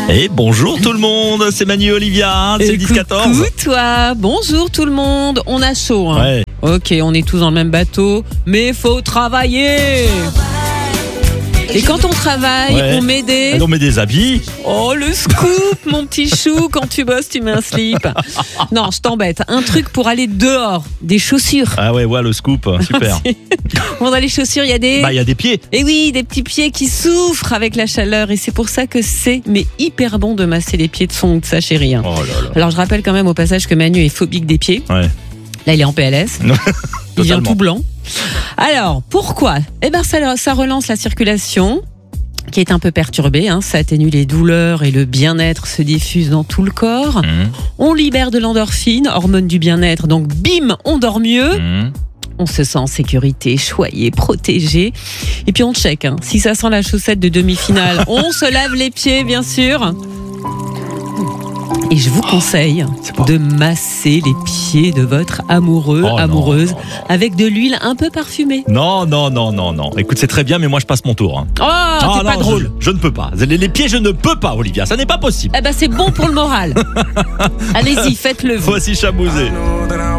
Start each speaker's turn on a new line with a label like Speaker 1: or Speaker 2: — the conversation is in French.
Speaker 1: Et bonjour tout le monde, c'est Manu et Olivia, c'est le 10-14.
Speaker 2: Coucou toi, bonjour tout le monde, on a chaud. Hein.
Speaker 1: Ouais.
Speaker 2: Ok, on est tous dans le même bateau, mais faut travailler. Et quand on travaille,
Speaker 1: Ouais.
Speaker 2: on met des...
Speaker 1: On met des habits.
Speaker 2: Oh le scoop, mon petit chou, quand tu bosses, tu mets un slip. Non, je t'embête. Un truc pour aller dehors, des chaussures.
Speaker 1: Ah ouais, le scoop, super.
Speaker 2: Bon, dans les chaussures, il y a des...
Speaker 1: Bah, il y a des pieds.
Speaker 2: Et oui, des petits pieds qui souffrent avec la chaleur. Et c'est pour ça que c'est hyper bon de masser les pieds de son ou de sa chérie. Hein.
Speaker 1: Oh là là.
Speaker 2: Alors je rappelle quand même au passage que Manu est phobique des pieds.
Speaker 1: Ouais.
Speaker 2: Là, il est en PLS. Il vient tout blanc. Alors, pourquoi ? Eh ben, ça relance la circulation qui est un peu perturbée. Hein. Ça atténue les douleurs et le bien-être se diffuse dans tout le corps. On libère de l'endorphine, hormone du bien-être. Donc, bim, on dort mieux. On se sent en sécurité, choyé, protégé. Et puis, on check. Hein. Si ça sent la chaussette de demi-finale, on se lave les pieds, bien sûr. Et je vous conseille de masser les pieds de votre amoureux, amoureuse, avec de l'huile un peu parfumée.
Speaker 1: Non. Écoute, c'est très bien, mais moi je passe mon tour. Hein.
Speaker 2: Oh, t'es pas drôle.
Speaker 1: Je ne peux pas. Les pieds, je ne peux pas, Olivia. Ça n'est pas possible.
Speaker 2: Eh ben, c'est bon pour le moral. Allez-y, faites-le.
Speaker 1: Voici Chambouzé.